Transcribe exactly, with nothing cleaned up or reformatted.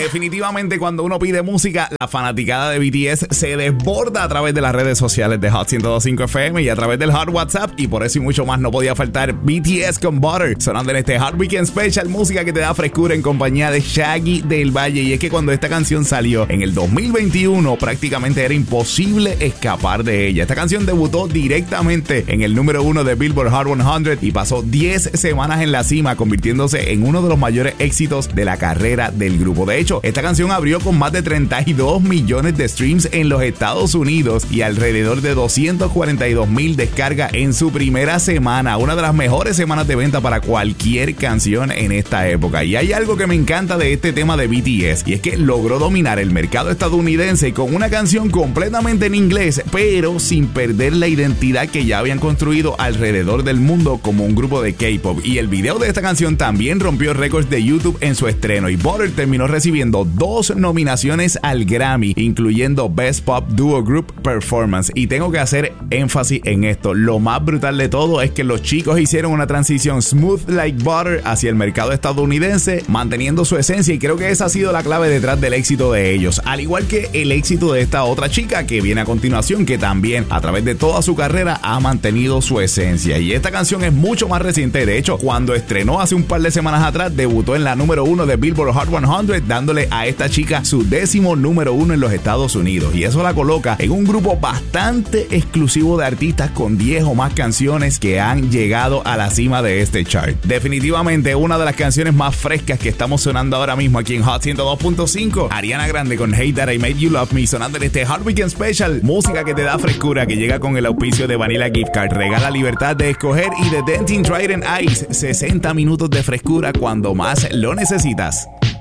Definitivamente cuando uno pide música, la fanaticada de B T S se desborda a través de las redes sociales de Hot ciento dos punto cinco F M y a través del Hot WhatsApp, y por eso y mucho más no podía faltar B T S con Butter, sonando en este Hot Weekend Special, música que te da frescura en compañía de Shaggy del Valle. Y es que cuando esta canción salió en el dos mil veintiuno prácticamente era imposible escapar de ella. Esta canción debutó directamente en el número uno de Billboard Hot cien y pasó diez semanas en la cima, convirtiéndose en uno de los mayores éxitos de la carrera del grupo. De hecho, esta canción abrió con más de treinta y dos millones de streams en los Estados Unidos y alrededor de doscientos cuarenta y dos mil descargas en su primera semana, una de las mejores semanas de venta para cualquier canción en esta época. Y hay algo que me encanta de este tema de B T S, y es que logró dominar el mercado estadounidense con una canción completamente en inglés, pero sin perder la identidad que ya habían construido alrededor del mundo como un grupo de K-pop. Y el video de esta canción también rompió récords de YouTube en su estreno, y Butter terminó recibiendo dos nominaciones al Grammy, incluyendo Best Pop Duo Group Performance. Y tengo que hacer énfasis en esto: lo más brutal de todo es que los chicos hicieron una transición smooth like butter hacia el mercado estadounidense, manteniendo su esencia, y creo que esa ha sido la clave detrás del éxito de ellos, al igual que el éxito de esta otra chica que viene a continuación, que también a través de toda su carrera ha mantenido su esencia. Y esta canción es mucho más reciente. De hecho, cuando estrenó hace un par de semanas atrás, debutó en la número uno de Billboard Hot cien, dándole a esta chica su décimo número uno en los Estados Unidos, y eso la coloca en un grupo bastante exclusivo de artistas con diez o más canciones que han llegado a la cima de este chart. Definitivamente una de las canciones más frescas que estamos sonando ahora mismo aquí en Hot ciento dos punto cinco, Ariana Grande con Hate That I Made You Love Me, sonando en este Hot Weekend Special, música que te da frescura, que llega con el auspicio de Vanilla Gift Card, regala libertad de escoger, y de Dentyne Trident Ice, sesenta minutos de frescura cuando más lo necesitas.